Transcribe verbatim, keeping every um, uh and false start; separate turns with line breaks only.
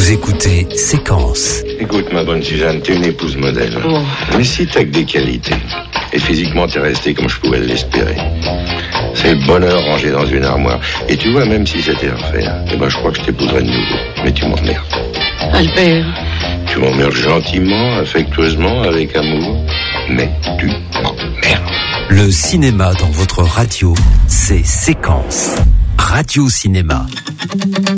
Vous écoutez Séquence.
Écoute, ma bonne Suzanne, t'es une épouse modèle.
Oh.
Mais si t'as que des qualités, et physiquement t'es restée comme je pouvais l'espérer, c'est le bonheur rangé dans une armoire. Et tu vois, même si c'était à refaire, eh ben je crois que je t'épouserais de nouveau. Mais tu m'emmerdes.
Albert.
Tu m'emmerdes gentiment, affectueusement, avec amour, mais tu m'emmerdes.
Le cinéma dans votre radio, c'est Séquence. Radio Cinéma.